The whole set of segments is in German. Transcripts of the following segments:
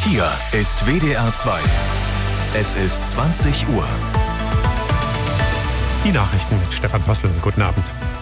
Hier ist WDR 2. Es ist 20 Uhr. Die Nachrichten mit Stefan Postel. Guten Abend.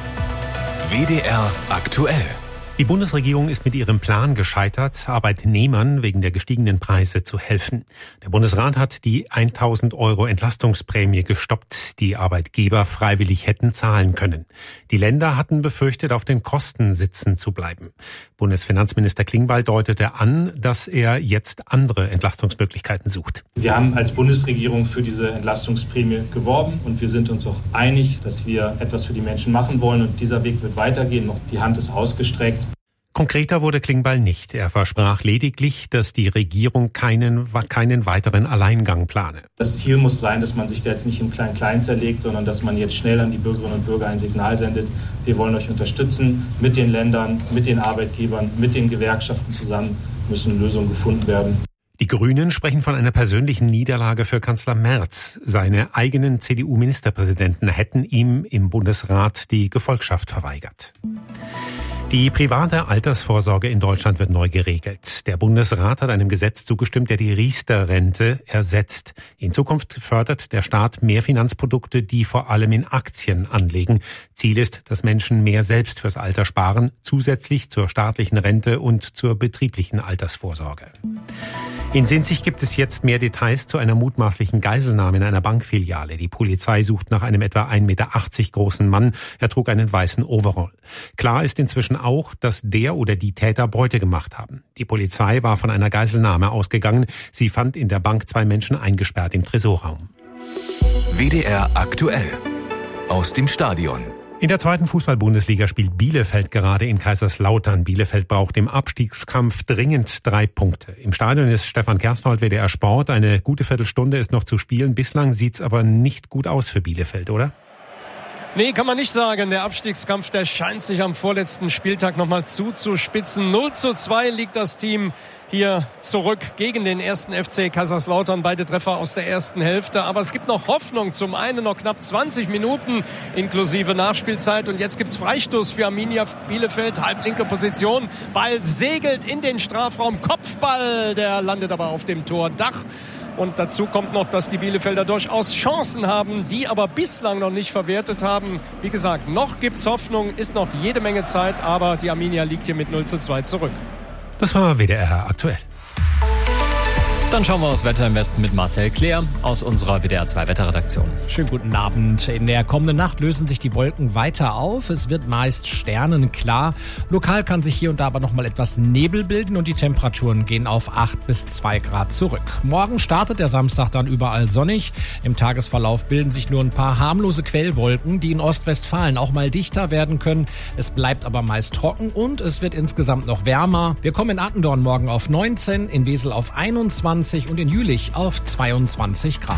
WDR aktuell. Die Bundesregierung ist mit ihrem Plan gescheitert, Arbeitnehmern wegen der gestiegenen Preise zu helfen. Der Bundesrat hat die 1.000 € Entlastungsprämie gestoppt, die Arbeitgeber freiwillig hätten zahlen können. Die Länder hatten befürchtet, auf den Kosten sitzen zu bleiben. Bundesfinanzminister Klingbeil deutete an, dass er jetzt andere Entlastungsmöglichkeiten sucht. Wir haben als Bundesregierung für diese Entlastungsprämie geworben und wir sind uns auch einig, dass wir etwas für die Menschen machen wollen und dieser Weg wird weitergehen. Die Hand ist ausgestreckt. Konkreter wurde Klingbeil nicht. Er versprach lediglich, dass die Regierung keinen weiteren Alleingang plane. Das Ziel muss sein, dass man sich da jetzt nicht im Klein-Klein zerlegt, sondern dass man jetzt schnell an die Bürgerinnen und Bürger ein Signal sendet. Wir wollen euch unterstützen mit den Ländern, mit den Arbeitgebern, mit den Gewerkschaften zusammen müssen Lösungen gefunden werden. Die Grünen sprechen von einer persönlichen Niederlage für Kanzler Merz. Seine eigenen CDU-Ministerpräsidenten hätten ihm im Bundesrat die Gefolgschaft verweigert. Die private Altersvorsorge in Deutschland wird neu geregelt. Der Bundesrat hat einem Gesetz zugestimmt, der die Riester-Rente ersetzt. In Zukunft fördert der Staat mehr Finanzprodukte, die vor allem in Aktien anlegen. Ziel ist, dass Menschen mehr selbst fürs Alter sparen, zusätzlich zur staatlichen Rente und zur betrieblichen Altersvorsorge. In Sinzig gibt es jetzt mehr Details zu einer mutmaßlichen Geiselnahme in einer Bankfiliale. Die Polizei sucht nach einem etwa 1,80 Meter großen Mann. Er trug einen weißen Overall. Klar ist inzwischen auch, dass der oder die Täter Beute gemacht haben. Die Polizei war von einer Geiselnahme ausgegangen. Sie fand in der Bank 2 Menschen eingesperrt im Tresorraum. WDR aktuell. Aus dem Stadion. In der 2. Fußball-Bundesliga spielt Bielefeld gerade in Kaiserslautern. Bielefeld braucht im Abstiegskampf dringend 3 Punkte. Im Stadion ist Stefan Kersthold, WDR Sport. Eine gute Viertelstunde ist noch zu spielen. Bislang sieht's aber nicht gut aus für Bielefeld, oder? Nee, kann man nicht sagen. Der Abstiegskampf, der scheint sich am vorletzten Spieltag nochmal zuzuspitzen. 0:2 liegt das Team hier zurück gegen den 1. FC Kaiserslautern. Beide Treffer aus der ersten Hälfte. Aber es gibt noch Hoffnung. Zum einen noch knapp 20 Minuten inklusive Nachspielzeit. Und jetzt gibt's Freistoß für Arminia Bielefeld. Halblinke Position. Ball segelt in den Strafraum. Kopfball, der landet aber auf dem Tordach. Und dazu kommt noch, dass die Bielefelder durchaus Chancen haben, die aber bislang noch nicht verwertet haben. Wie gesagt, noch gibt's Hoffnung, ist noch jede Menge Zeit, aber die Arminia liegt hier mit 0:2 zurück. Das war WDR aktuell. Dann schauen wir aufs Wetter im Westen mit Marcel Kleer aus unserer WDR 2 Wetterredaktion. Schönen guten Abend. In der kommenden Nacht lösen sich die Wolken weiter auf. Es wird meist sternenklar. Lokal kann sich hier und da aber noch mal etwas Nebel bilden und die Temperaturen gehen auf 8 bis 2 Grad zurück. Morgen startet der Samstag dann überall sonnig. Im Tagesverlauf bilden sich nur ein paar harmlose Quellwolken, die in Ostwestfalen auch mal dichter werden können. Es bleibt aber meist trocken und es wird insgesamt noch wärmer. Wir kommen in Attendorn morgen auf 19, in Wesel auf 21 und in Jülich auf 22 Grad.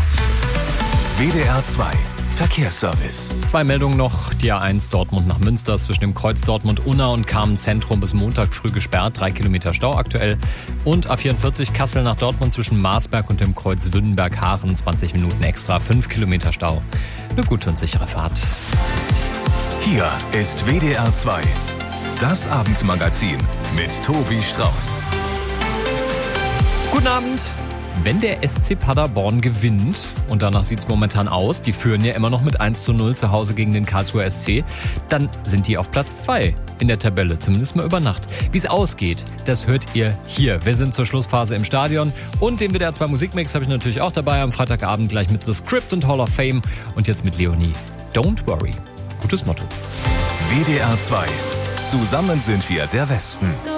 WDR 2 Verkehrsservice. 2 Meldungen noch. Die A1 Dortmund nach Münster zwischen dem Kreuz Dortmund-Unna und Kamen-Zentrum bis Montag früh gesperrt. 3 Kilometer Stau aktuell. Und A44 Kassel nach Dortmund zwischen Marsberg und dem Kreuz Wünnenberg-Haaren. 20 Minuten extra, 5 Kilometer Stau. Eine gute und sichere Fahrt. Hier ist WDR 2. Das Abendmagazin mit Tobi Strauß. Guten Abend. Wenn der SC Paderborn gewinnt, und danach sieht es momentan aus, die führen ja immer noch mit 1:0 zu Hause gegen den Karlsruher SC, dann sind die auf Platz 2 in der Tabelle, zumindest mal über Nacht. Wie es ausgeht, das hört ihr hier. Wir sind zur Schlussphase im Stadion und den WDR 2 Musikmix habe ich natürlich auch dabei am Freitagabend gleich mit The Script und Hall of Fame und jetzt mit Leonie. Don't worry. Gutes Motto. WDR 2. Zusammen sind wir der Westen.